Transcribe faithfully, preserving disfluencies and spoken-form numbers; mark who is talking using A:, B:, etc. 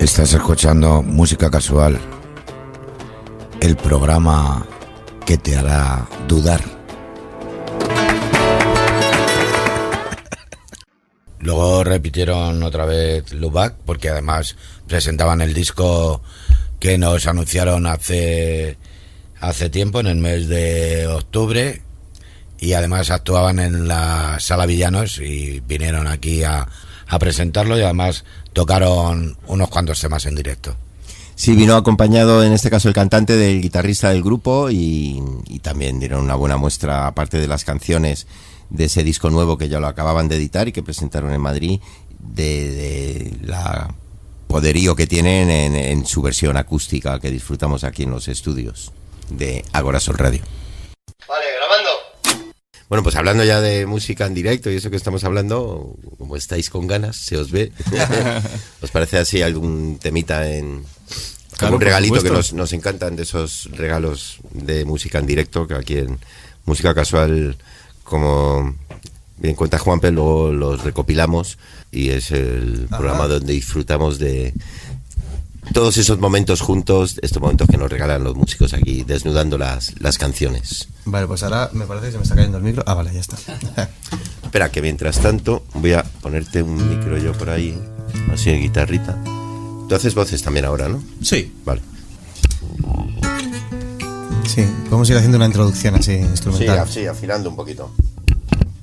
A: Estás escuchando Música Casual, el programa que te hará dudar. Luego repitieron otra vez Lubac, porque además presentaban el disco que nos anunciaron hace, hace tiempo, en el mes de octubre, y además actuaban en la Sala Villanos y vinieron aquí a, a presentarlo, y además tocaron unos cuantos temas en directo.
B: Sí, vino acompañado en este caso el cantante del guitarrista del grupo y, y también dieron una buena muestra, aparte de las canciones de ese disco nuevo que ya lo acababan de editar y que presentaron en Madrid, de, de la poderío que tienen en, en su versión acústica que disfrutamos aquí en los estudios de Agora Sol Radio.
C: Vale, grabando.
B: Bueno, pues hablando ya de música en directo y eso que estamos hablando, como estáis con ganas, se os ve. ¿Os parece así algún temita en... Claro, un regalito que nos, nos encantan, de esos regalos de música en directo, que aquí en Música Casual, como bien cuenta Juanpe, luego los recopilamos y es el Ajá. programa donde disfrutamos de todos esos momentos juntos, estos momentos que nos regalan los músicos aquí, desnudando las, las canciones.
D: Vale, pues ahora me parece que se me está cayendo el micro. Ah, vale, ya está.
B: Espera, que mientras tanto voy a ponerte un micro yo por ahí, así de guitarrita. Tú haces voces también ahora, ¿no?
D: Sí.
B: Vale.
D: Sí, podemos ir haciendo una introducción así, instrumental.
B: Sí, sí, afinando un poquito.